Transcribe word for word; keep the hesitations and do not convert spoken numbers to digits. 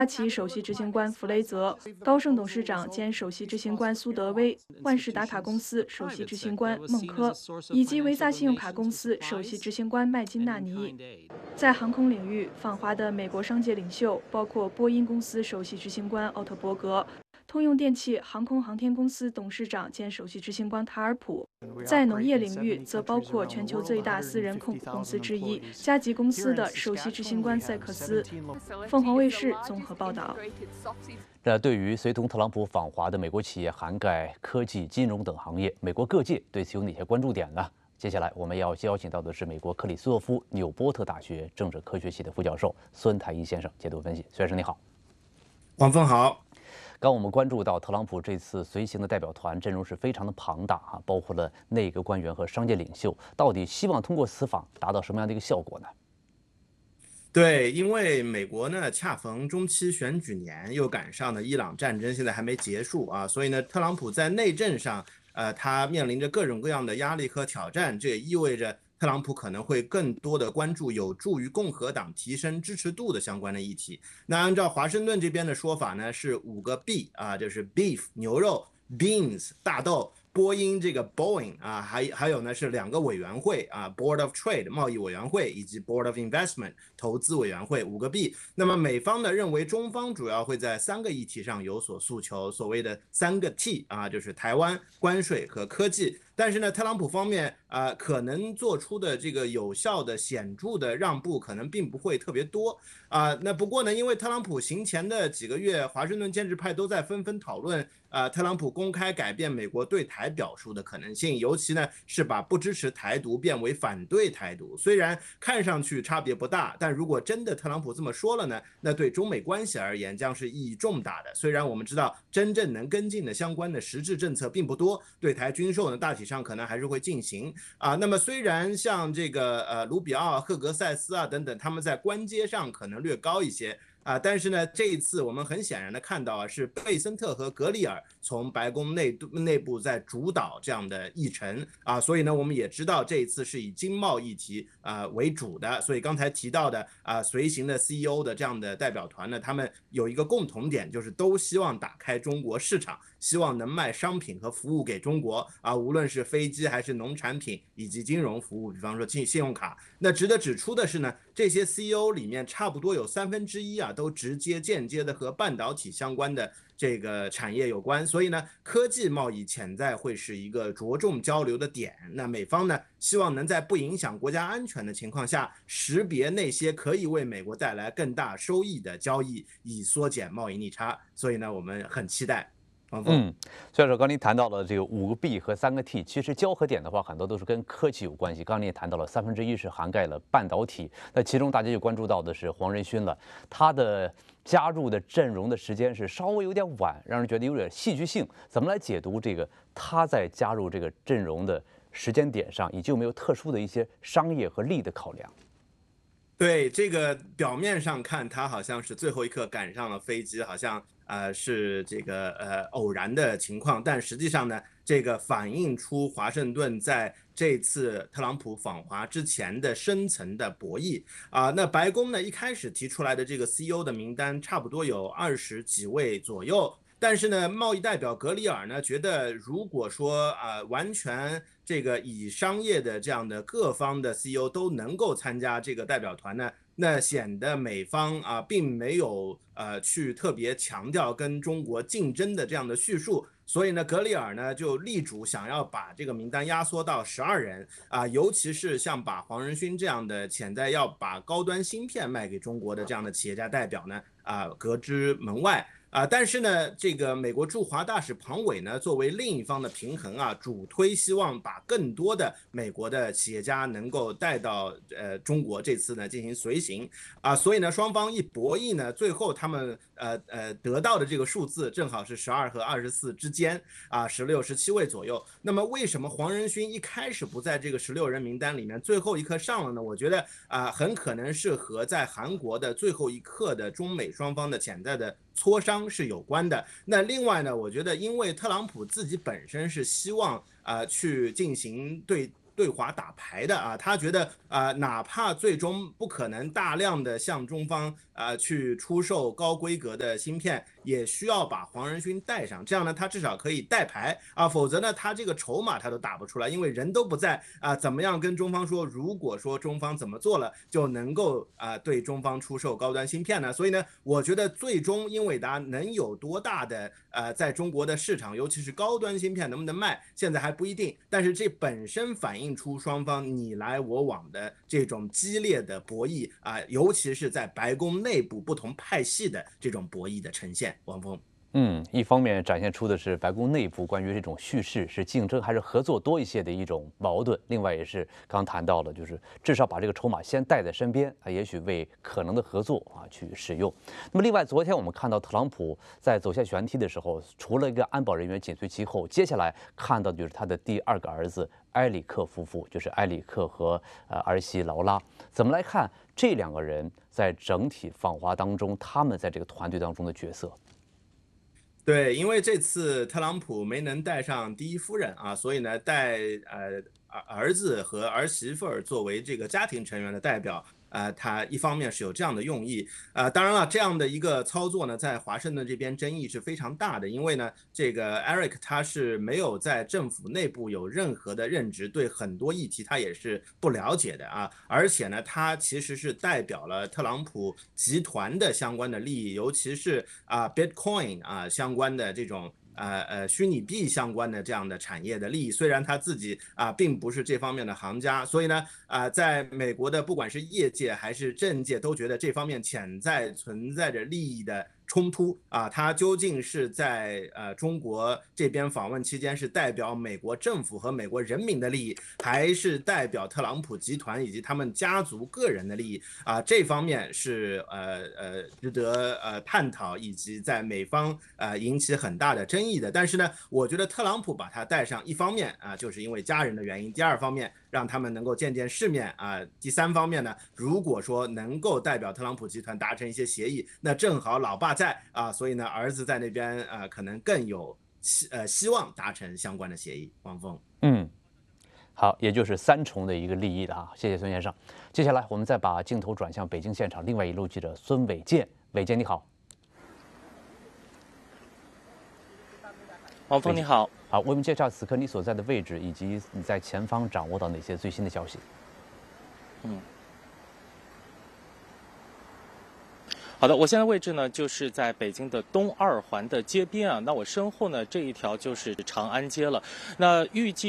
旗首席执行官弗雷泽、高盛董事长兼首席执行官苏德威、万事达卡公司首席执行官孟科，以及维萨信用卡公司首席执行官麦金纳尼。在航空领域，访华的美国商界领袖包括波音公司首席执行官奥特伯格。通用电气航空航天公司董事长兼首席执行官塔尔普，在农业领域则包括全球最大私人控股公司之一嘉吉公司的首席执行官塞克斯。凤凰卫视综合报道。 这对于随同特朗普访华的美国企业，涵盖科技、金融等行业，美国各界对此有哪些关注点呢？接下来我们要邀请到的是美国克里斯托夫纽波特大学政治科学系的副教授孙太一先生解读分析。孙先生你好。 王峰好。 刚我们关注到，特朗普这次随行的代表团阵容是非常的庞大啊，包括了内阁官员和商界领袖，到底希望通过此访达到什么样的一个效果呢？ 对，因为美国呢恰逢中期选举年，又赶上了伊朗战争现在还没结束啊，所以呢，特朗普在内政上，呃，他面临着各种各样的压力和挑战，这也意味着特朗普可能会更多的关注有助于共和党提升支持度的相关的议题。那按照华盛顿这边的说法呢，是五个 B 啊，就是 beef 牛肉 ，beans 大豆。波音这个 Boeing 啊，还还有呢是两个委员会啊 ，Board of Trade 贸易委员会以及 Board of Investment 投资委员会五个 B。那么美方呢认为中方主要会在三个议题上有所诉求，所谓的三个 T 啊，就是台湾、关税和科技。但是呢，特朗普方面啊、呃，可能做出的这个有效的、显著的让步，可能并不会特别多啊、呃。那不过呢，因为特朗普行前的几个月，华盛顿建制派都在纷纷讨论啊、呃，特朗普公开改变美国对台表述的可能性，尤其呢是把不支持台独变为反对台独。虽然看上去差别不大，但如果真的特朗普这么说了呢，那对中美关系而言将是意义重大的。虽然我们知道真正能跟进的相关的实质政策并不多，对台军售呢大体上可能还是会进行啊。那么虽然像这个呃卢比奥、赫格塞斯啊等等，他们在官阶上可能略高一些。啊，但是呢，这一次我们很显然的看到啊，是贝森特和格里尔从白宫内内部在主导这样的议程啊，所以呢，我们也知道这一次是以经贸议题啊为主的，所以刚才提到的啊随行的 C E O 的这样的代表团呢，他们有一个共同点，就是都希望打开中国市场，希望能卖商品和服务给中国啊，无论是飞机还是农产品以及金融服务，比方说信信用卡。那值得指出的是呢，这些 C E O 里面差不多有三分之一啊。都直接间接的和半导体相关的这个产业有关，所以呢，科技贸易潜在会是一个着重交流的点。那美方呢，希望能在不影响国家安全的情况下，识别那些可以为美国带来更大收益的交易，以缩减贸易逆差。所以呢，我们很期待。 嗯，所以说刚您谈到了这个五个 B 和三个 T， 其实交合点的话，很多都是跟科技有关系。刚刚您也谈到了三分之一是涵盖了半导体，那其中大家就关注到的是黄仁勋了，他的加入的阵容的时间是稍微有点晚，让人觉得有点戏剧性。怎么来解读这个他在加入这个阵容的时间点上，以及有没有特殊的一些商业和利的考量？ 对，这个表面上看，他好像是最后一刻赶上了飞机，好像呃是这个呃偶然的情况，但实际上呢，这个反映出华盛顿在这次特朗普访华之前的深层的博弈啊。那白宫呢一开始提出来的这个 C E O 的名单差不多有二十几位左右。但是呢，贸易代表格里尔呢觉得，如果说啊、呃、完全这个以商业的这样的各方的 C E O 都能够参加这个代表团呢，那显得美方啊并没有呃去特别强调跟中国竞争的这样的叙述。所以呢，格里尔呢就力主想要把这个名单压缩到十二人啊，尤其是像把黄仁勋这样的潜在要把高端芯片卖给中国的这样的企业家代表呢啊隔之门外。啊，但是呢，这个美国驻华大使庞伟呢，作为另一方的平衡啊，主推希望把更多的美国的企业家能够带到呃中国，这次呢进行随行啊，所以呢，双方一博弈呢，最后他们呃呃得到的这个数字正好是十二和二十四之间啊，十六、十七位左右。那么为什么黄仁勋一开始不在这个十六人名单里面，最后一刻上了呢？我觉得啊，很可能是和在韩国的最后一刻的中美双方的潜在的磋商是有关的。那另外呢，我觉得因为特朗普自己本身是希望啊、呃、去进行对对华打牌的啊，他觉得啊、呃，哪怕最终不可能大量的向中方啊、呃、去出售高规格的芯片，也需要把黄仁勋带上，这样呢，他至少可以带牌啊，否则呢，他这个筹码他都打不出来，因为人都不在啊，怎么样跟中方说？如果说中方怎么做了，就能够啊对中方出售高端芯片呢？所以呢，我觉得最终英伟达能有多大的呃在中国的市场，尤其是高端芯片能不能卖，现在还不一定，但是这本身反映出双方你来我往的这种激烈的博弈啊，尤其是在白宫内部不同派系的这种博弈的呈现。王峰。 嗯，一方面展现出的是白宫内部关于这种叙事是竞争还是合作多一些的一种矛盾，另外也是刚谈到了，就是至少把这个筹码先带在身边啊，也许为可能的合作啊去使用。那么另外，昨天我们看到特朗普在走下旋梯的时候，除了一个安保人员紧随其后，接下来看到的就是他的第二个儿子埃里克夫妇，就是埃里克和呃儿媳劳拉。怎么来看这两个人在整体访华当中，他们在这个团队当中的角色？ 对，因为这次特朗普没能带上第一夫人啊，所以呢，带呃儿子和儿媳妇儿作为这个家庭成员的代表。呃，他一方面是有这样的用意，呃，当然了，这样的一个操作呢，在华盛顿这边争议是非常大的，因为呢，这个 Eric 他是没有在政府内部有任何的任职，对很多议题他也是不了解的啊，而且呢，他其实是代表了特朗普集团的相关的利益，尤其是啊 Bitcoin 啊相关的这种。呃呃，虚拟币相关的这样的产业的利益，虽然他自己啊并不是这方面的行家，所以呢啊，在美国的不管是业界还是政界都觉得这方面潜在存在着利益的冲突啊，他究竟是在呃中国这边访问期间是代表美国政府和美国人民的利益，还是代表特朗普集团以及他们家族个人的利益啊？这方面是呃呃值得呃探讨，以及在美方呃引起很大的争议的。但是呢，我觉得特朗普把他带上，一方面啊就是因为家人的原因，第二方面让他们能够见见世面啊，第三方面呢，如果说能够代表特朗普集团达成一些协议，那正好老爸在啊，所以呢，儿子在那边啊，可能更有希呃希望达成相关的协议。王峰， 嗯，好，也就是三重的一个利益了啊，谢谢孙先生。接下来我们再把镜头转向北京现场，另外一路记者孙伟健，伟健你好。 王峰你好， 好，为我们介绍此刻你所在的位置，以及你在前方掌握到哪些最新的消息。 嗯。好的，我现在位置呢就是在北京的东二环的街边啊，那我身后呢这一条就是长安街了，那预计。